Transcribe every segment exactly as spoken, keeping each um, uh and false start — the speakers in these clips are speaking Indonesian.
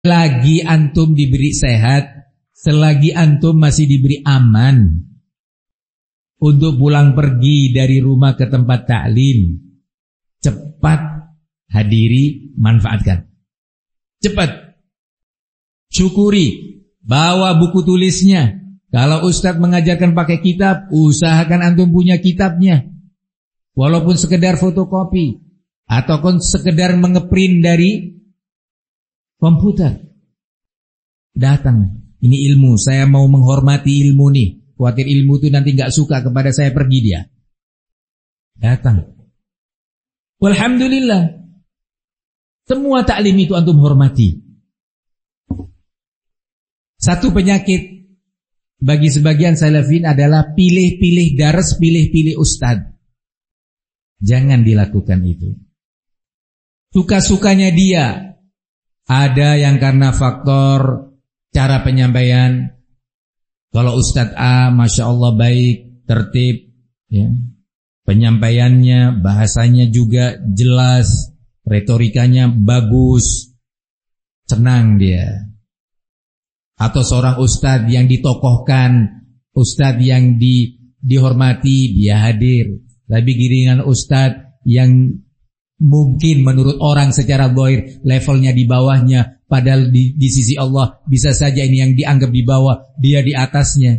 Selagi antum diberi sehat, selagi antum masih diberi aman untuk pulang pergi dari rumah ke tempat taklim, cepat hadiri, manfaatkan. Cepat. Syukuri, bawa buku tulisnya. Kalau ustadz mengajarkan pakai kitab, usahakan antum punya kitabnya. Walaupun sekedar fotokopi ataupun sekedar mengeprint dari komputer. Datang, ini ilmu, saya mau menghormati ilmu nih. Khawatir ilmu itu nanti gak suka kepada saya, pergi dia. Datang. Walhamdulillah. Semua taklim itu antum hormati. Satu penyakit bagi sebagian salafin adalah pilih-pilih daras, pilih-pilih ustadz. Jangan dilakukan itu. Suka-sukanya dia. Ada yang karena faktor cara penyampaian. Kalau Ustadz A, Masya Allah baik, tertib, ya. Penyampaiannya, bahasanya juga jelas, retorikanya bagus, senang dia. Atau seorang Ustadz yang ditokohkan, Ustadz yang di, dihormati, dia hadir. Tapi giringan Ustadz yang mungkin menurut orang secara zahir levelnya di bawahnya, padahal di, di sisi Allah bisa saja ini yang dianggap di bawah, dia di atasnya.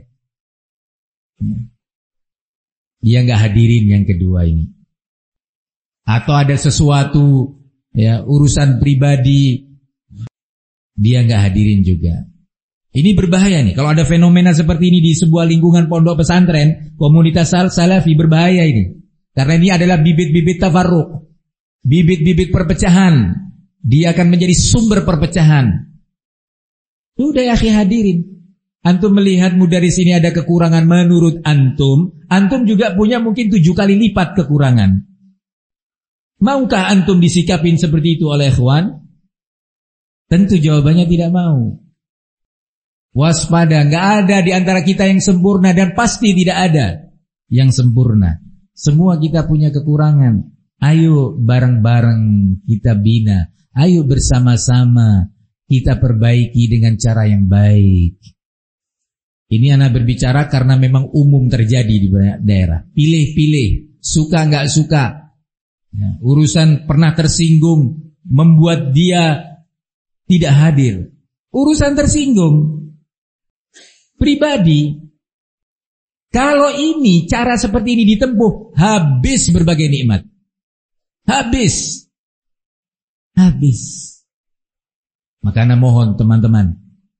Dia nggak hadirin yang kedua ini. Atau ada sesuatu ya urusan pribadi, dia nggak hadirin juga. Ini berbahaya nih. Kalau ada fenomena seperti ini di sebuah lingkungan pondok pesantren, komunitas sal salafi, berbahaya ini. Karena ini adalah bibit-bibit tafarruq, bibit-bibit perpecahan. Dia akan menjadi sumber perpecahan. Sudah ya akhi hadirin. Antum melihatmu dari sini ada kekurangan menurut antum. Antum juga punya mungkin tujuh kali lipat kekurangan. Maukah antum disikapin seperti itu oleh ikhwan? Tentu jawabannya tidak mau. Waspada, nggak ada di antara kita yang sempurna dan pasti tidak ada yang sempurna. Semua kita punya kekurangan. Ayo bareng-bareng kita bina. Ayo bersama-sama kita perbaiki dengan cara yang baik. Ini anak berbicara karena memang umum terjadi di banyak daerah. Pilih-pilih, suka nggak suka. Ya, urusan pernah tersinggung membuat dia tidak hadir. Urusan tersinggung pribadi. Kalau ini cara seperti ini ditempuh, habis berbagai nikmat. Habis. Habis. Makanya mohon teman-teman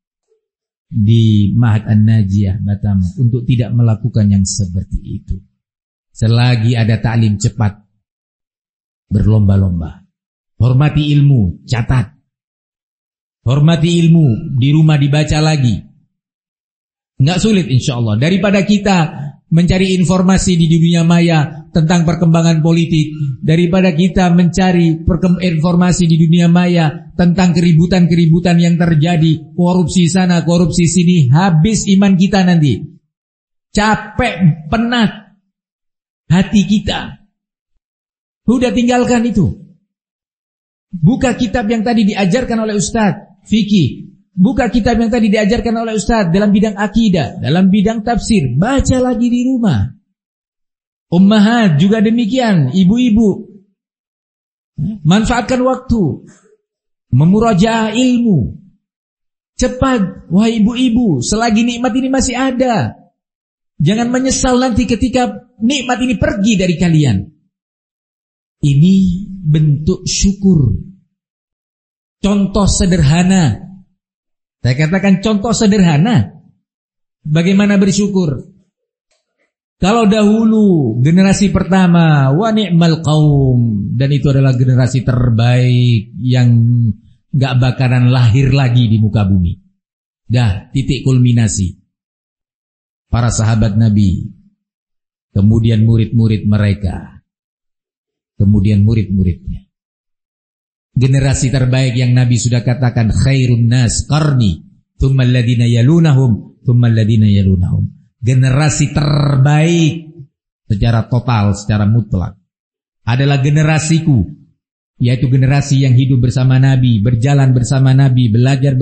di Ma'had An-Najiyah Batam untuk tidak melakukan yang seperti itu. Selagi ada ta'lim cepat, berlomba-lomba. Hormati ilmu, catat. Hormati ilmu, di rumah dibaca lagi. Enggak sulit insyaallah. Daripada kita mencari informasi di dunia maya tentang perkembangan politik, daripada kita mencari informasi di dunia maya tentang keributan-keributan yang terjadi, korupsi sana, korupsi sini, habis iman kita nanti. Capek, penat hati kita. Sudah tinggalkan itu. Buka kitab yang tadi diajarkan oleh Ustadz fikih. Buka kitab yang tadi diajarkan oleh Ustadz dalam bidang akidah, dalam bidang tafsir. Baca lagi di rumah. Ummahat juga demikian, ibu-ibu. Manfaatkan waktu. Memurajaah ilmu. Cepat, wahai ibu-ibu, selagi nikmat ini masih ada. Jangan menyesal nanti ketika nikmat ini pergi dari kalian. Ini bentuk syukur. Contoh sederhana. Saya katakan contoh sederhana. Bagaimana bersyukur? Kalau dahulu generasi pertama wa ni'mal qaum, dan itu adalah generasi terbaik yang gak bakaran lahir lagi di muka bumi. Dah titik kulminasi. Para sahabat Nabi, kemudian murid-murid mereka, kemudian murid-muridnya. Generasi terbaik yang Nabi sudah katakan khairun nas qarni thumma alladhina yalunahum thumma alladhina yalunahum. Generasi terbaik secara total, secara mutlak adalah generasiku. yaitu generasi yang hidup bersama Nabi, berjalan bersama Nabi, belajar